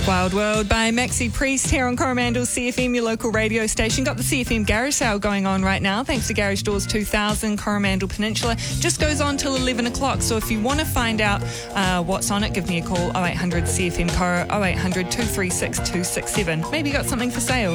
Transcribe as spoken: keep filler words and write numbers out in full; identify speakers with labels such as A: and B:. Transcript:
A: Wild World by Maxi Priest here on Coromandel C F M, your local radio station. Got the C F M Garage Sale going on right now, thanks to Garage Doors two thousand, Coromandel Peninsula. Just goes on till eleven o'clock, so if you want to find out uh, what's on it, give me a call, oh eight hundred C F M Coro, oh eight hundred two three six two six seven. Maybe you got something for sale.